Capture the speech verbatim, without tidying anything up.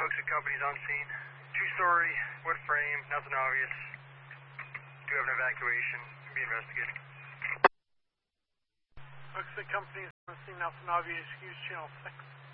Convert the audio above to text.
Hoaxit Company's on scene. Two-story, wood frame, nothing obvious. Do have an evacuation. Can be investigated. Hoaxit Company's on scene, nothing obvious. Use channel six.